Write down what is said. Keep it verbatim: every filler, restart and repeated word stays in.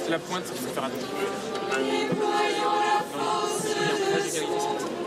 la pointe, il faut faire attention. Dans le- dans le- il y a un point d'égalité, c'est ça.